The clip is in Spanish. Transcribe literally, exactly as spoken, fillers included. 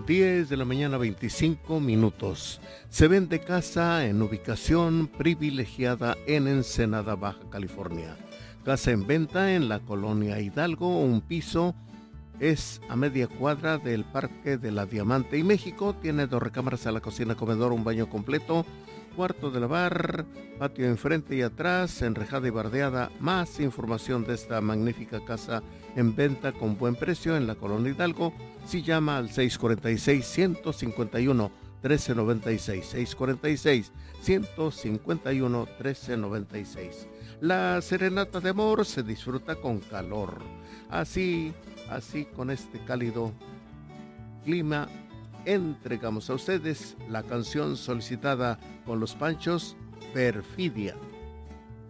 diez de la mañana, veinticinco minutos. Se vende casa en ubicación privilegiada en Ensenada, Baja California. Casa en venta en la colonia Hidalgo, un piso, es a media cuadra del Parque de la Diamante y México. Tiene dos recámaras a la cocina, comedor, un baño completo, cuarto de lavar, patio enfrente y atrás, enrejada y bardeada. Más información de esta magnífica casa en venta con buen precio en la colonia Hidalgo, si llama al seis cuatro seis, uno cinco uno, uno tres nueve seis, seis cuatro seis, uno cinco uno, uno tres nueve seis. La serenata de amor se disfruta con calor. Así, así con este cálido clima, entregamos a ustedes la canción solicitada con los Panchos, Perfidia.